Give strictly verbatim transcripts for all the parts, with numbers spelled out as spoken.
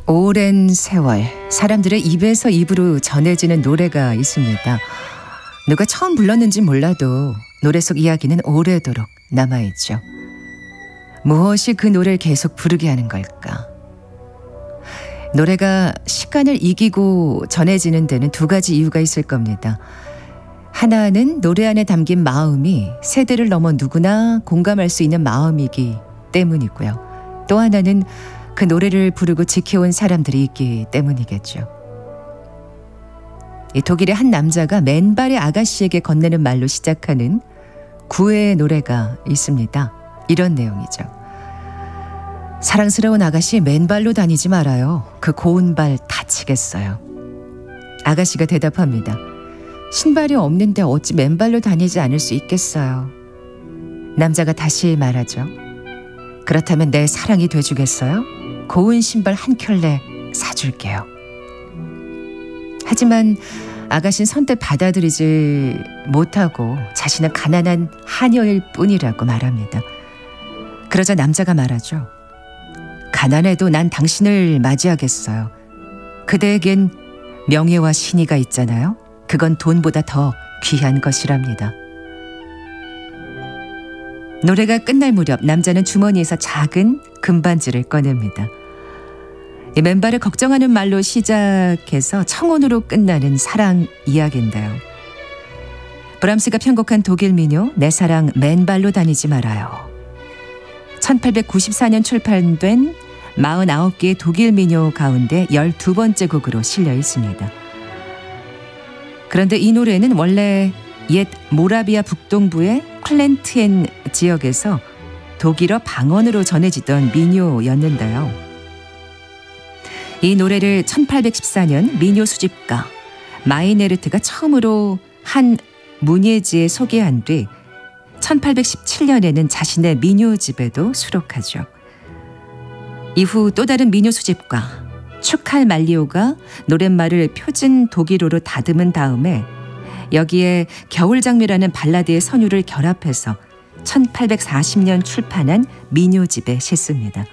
오랜 세월 사람들의 입에서 입으로 전해지는 노래가 있습니다. 누가 처음 불렀는지 몰라도 노래 속 이야기는 오래도록 남아있죠. 무엇이 그 노래를 계속 부르게 하는 걸까? 노래가 시간을 이기고 전해지는 데는 두 가지 이유가 있을 겁니다. 하나는 노래 안에 담긴 마음이 세대를 넘어 누구나 공감할 수 있는 마음이기 때문이고요. 또 하나는 그 노래를 부르고 지켜온 사람들이 있기 때문이겠죠. 이 독일의 한 남자가 맨발의 아가씨에게 건네는 말로 시작하는 구애의 노래가 있습니다. 이런 내용이죠. 사랑스러운 아가씨, 맨발로 다니지 말아요. 그 고운 발 다치겠어요. 아가씨가 대답합니다. 신발이 없는데 어찌 맨발로 다니지 않을 수 있겠어요. 남자가 다시 말하죠. 그렇다면 내 사랑이 돼주겠어요? 고운 신발 한 켤레 사줄게요. 하지만 아가씨는 선뜻 받아들이지 못하고 자신은 가난한 하녀일 뿐이라고 말합니다. 그러자 남자가 말하죠. 가난해도 난 당신을 맞이하겠어요. 그대에겐 명예와 신의가 있잖아요. 그건 돈보다 더 귀한 것이랍니다. 노래가 끝날 무렵 남자는 주머니에서 작은 금반지를 꺼냅니다. 이 맨발을 걱정하는 말로 시작해서 청혼으로 끝나는 사랑 이야기인데요. 브람스가 편곡한 독일 민요 내 사랑 맨발로 다니지 말아요. 천팔백구십사 년 출판된 사십구 개의 독일 민요 가운데 열두 번째 곡으로 실려 있습니다. 그런데 이 노래는 원래 옛 모라비아 북동부의 클렌트엔 지역에서 독일어 방언으로 전해지던 민요였는데요. 이 노래를 천팔백십사 년 민요 수집가 마이네르트가 처음으로 한 문예지에 소개한 뒤 천팔백십칠 년에는 자신의 민요집에도 수록하죠. 이후 또 다른 민요 수집가 추칼 말리오가 노랫말을 표준 독일어로 다듬은 다음에 여기에 겨울장미라는 발라드의 선율을 결합해서 천팔백사십 년 출판한 민요집에 싣습니다.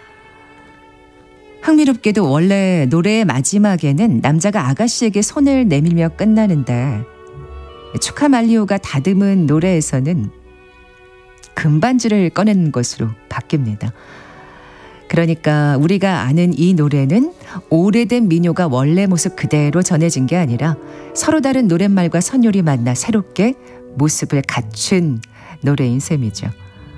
흥미롭게도 원래 노래의 마지막에는 남자가 아가씨에게 손을 내밀며 끝나는데 추칼 말리오가 다듬은 노래에서는 금반지를 꺼내는 것으로 바뀝니다. 그러니까 우리가 아는 이 노래는 오래된 민요가 원래 모습 그대로 전해진 게 아니라 서로 다른 노랫말과 선율이 만나 새롭게 모습을 갖춘 노래인 셈이죠.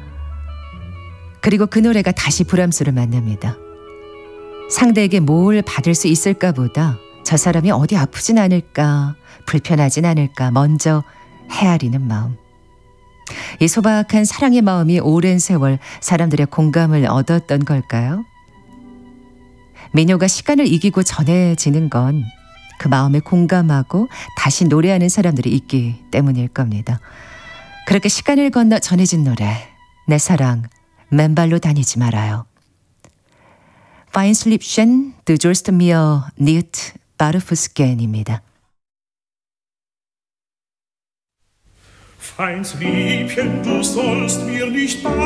그리고 그 노래가 다시 브람스를 만납니다. 상대에게 뭘 받을 수 있을까 보다 저 사람이 어디 아프진 않을까, 불편하진 않을까 먼저 헤아리는 마음. 이 소박한 사랑의 마음이 오랜 세월 사람들의 공감을 얻었던 걸까요? 민요가 시간을 이기고 전해지는 건 그 마음에 공감하고 다시 노래하는 사람들이 있기 때문일 겁니다. 그렇게 시간을 건너 전해진 노래 내 사랑 맨발로 다니지 말아요. Feinslipchen, du sollst mir nicht barfuß gehn.입니다. Feinslipchen, du sollst mir nicht